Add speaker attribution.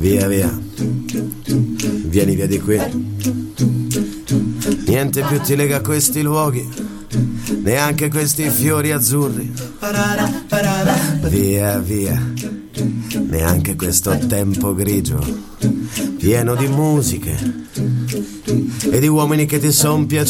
Speaker 1: Via, via. Vieni via di qui. Niente più ti lega a questi luoghi, neanche questi fiori azzurri. Via, via. Neanche questo tempo grigio, pieno di musiche e di uomini che ti son piaciuti.